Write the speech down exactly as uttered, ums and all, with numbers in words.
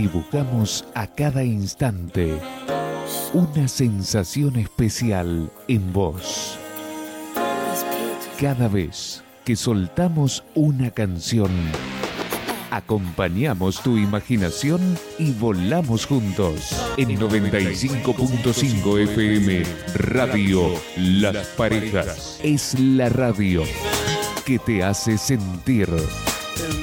Dibujamos a cada instante una sensación especial en vos. Cada vez que soltamos una canción, acompañamos tu imaginación y volamos juntos. En noventa y cinco punto cinco F M, Radio Las Parejas. Es la radio que te hace sentir.